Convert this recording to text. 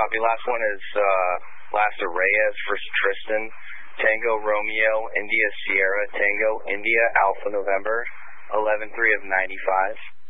Copy. Last one is Lasta Reyes for Tristan. Tango Romeo, India Sierra, Tango India Alpha November, 11-3 of 95.